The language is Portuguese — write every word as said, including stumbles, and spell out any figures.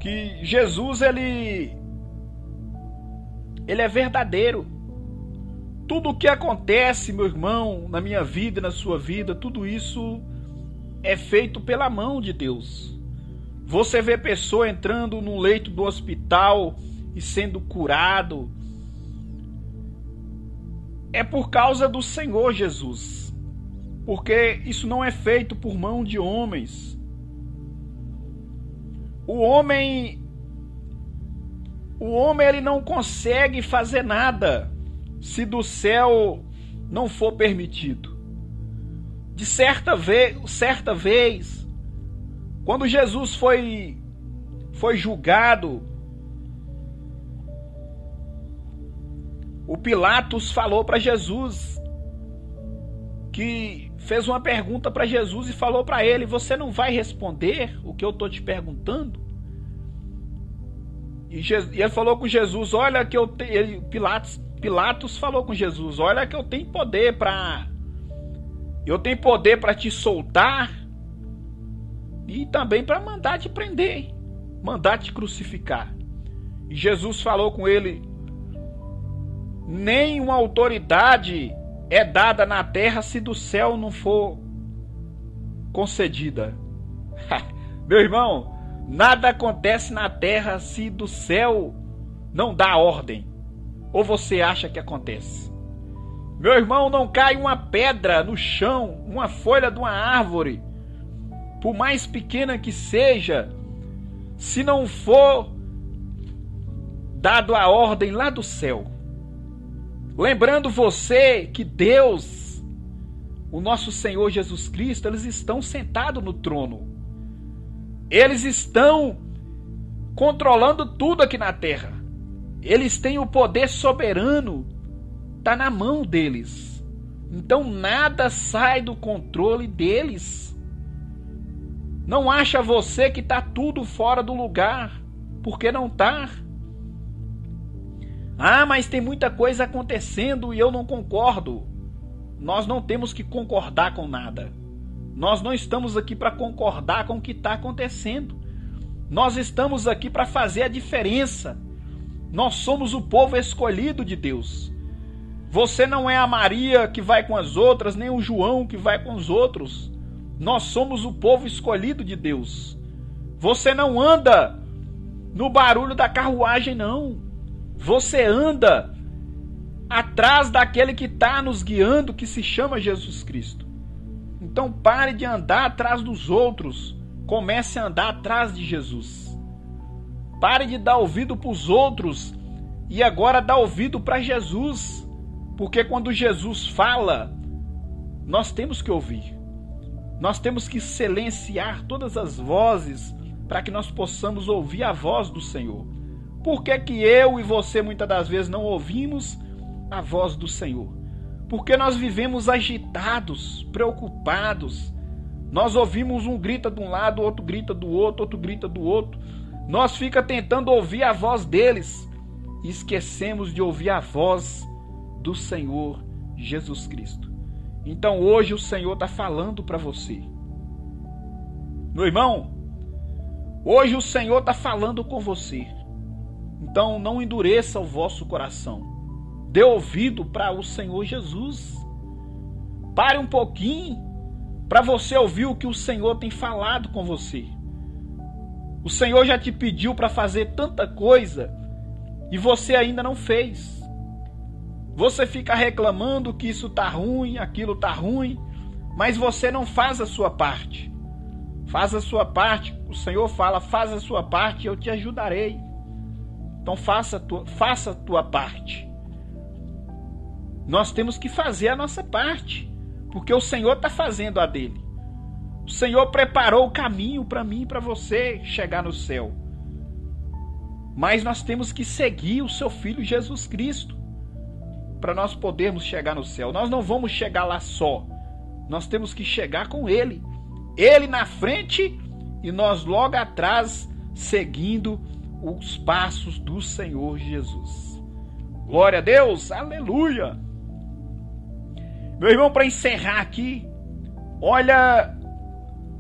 que Jesus, ele, ele é verdadeiro. Tudo o que acontece, meu irmão, na minha vida e na sua vida, tudo isso é feito pela mão de Deus. Você vê pessoa entrando no leito do hospital e sendo curado, é por causa do Senhor Jesus. Porque isso não é feito por mão de homens. O homem, o homem ele não consegue fazer nada se do céu não for permitido. De certa vez, certa vez, quando Jesus foi, foi julgado, o Pilatos falou para Jesus, que fez uma pergunta para Jesus e falou para ele: você não vai responder o que eu estou te perguntando? E, Jesus, e ele falou com Jesus: olha que eu tenho. Pilatos, Pilatos falou com Jesus: olha que eu tenho poder para eu tenho poder para te soltar e também para mandar te prender, mandar te crucificar. E Jesus falou com ele: nenhuma autoridade é dada na terra se do céu não for concedida. Meu irmão, nada acontece na terra se do céu não dá ordem. Ou você acha que acontece? Meu irmão, não cai uma pedra no chão, uma folha de uma árvore, por mais pequena que seja, se não for dado a ordem lá do céu. Lembrando você que Deus, o nosso Senhor Jesus Cristo, eles estão sentados no trono. Eles estão controlando tudo aqui na terra. Eles têm o poder soberano, está na mão deles. Então nada sai do controle deles. Não acha você que está tudo fora do lugar, porque não está. Ah, mas tem muita coisa acontecendo e eu não concordo. Nós não temos que concordar com nada. Nós não estamos aqui para concordar com o que está acontecendo. Nós estamos aqui para fazer a diferença. Nós somos o povo escolhido de Deus. Você não é a Maria que vai com as outras, nem o João que vai com os outros. Nós somos o povo escolhido de Deus. Você não anda no barulho da carruagem, não. Você anda atrás daquele que está nos guiando, que se chama Jesus Cristo. Então pare de andar atrás dos outros. Comece a andar atrás de Jesus. Pare de dar ouvido para os outros e agora dá ouvido para Jesus. Porque quando Jesus fala, nós temos que ouvir. Nós temos que silenciar todas as vozes para que nós possamos ouvir a voz do Senhor. Por que que eu e você muitas das vezes não ouvimos a voz do Senhor? Porque nós vivemos agitados, preocupados. Nós ouvimos um grita de um lado, outro grita do outro, outro grita do outro. Nós fica tentando ouvir a voz deles e esquecemos de ouvir a voz do Senhor Jesus Cristo. Então hoje o Senhor está falando para você. Meu irmão, hoje o Senhor está falando com você. Então não endureça o vosso coração. Dê ouvido para o Senhor Jesus. Pare um pouquinho para você ouvir o que o Senhor tem falado com você. O Senhor já te pediu para fazer tanta coisa e você ainda não fez. Você fica reclamando que isso está ruim, aquilo está ruim, mas você não faz a sua parte. Faz a sua parte. O Senhor fala: faz a sua parte e eu te ajudarei. Então faça a tua, faça a tua parte. Nós temos que fazer a nossa parte, porque o Senhor está fazendo a dele. O Senhor preparou o caminho para mim e para você chegar no céu. Mas nós temos que seguir o seu Filho Jesus Cristo para nós podermos chegar no céu. Nós não vamos chegar lá só. Nós temos que chegar com Ele. Ele na frente e nós logo atrás, seguindo os passos do Senhor Jesus. Glória a Deus, aleluia. Meu irmão, para encerrar aqui, olha